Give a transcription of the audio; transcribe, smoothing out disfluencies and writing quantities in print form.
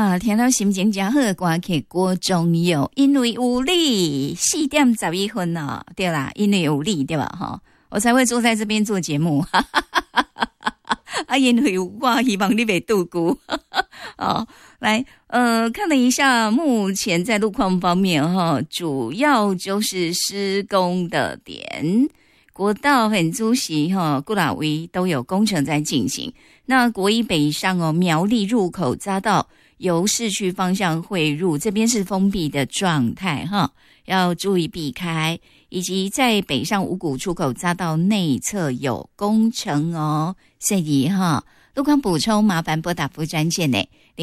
听到心情真好的歌曲郭宗佑，因为有你4点11分哦，对啦，因为有你对吧哈，我才会坐在这边做节目，因为我希望你别度孤哦。来，看了一下目前在路况方面哈，主要就是施工的点，国道很主席哈，各大位都有工程在进行。那国一北上哦，苗栗入口匝道由市区方向汇入，这边是封闭的状态哈，要注意避开。以及在北上五股出口匝道内侧有工程哦，所以哈，路况补充麻烦拨打副专线呢。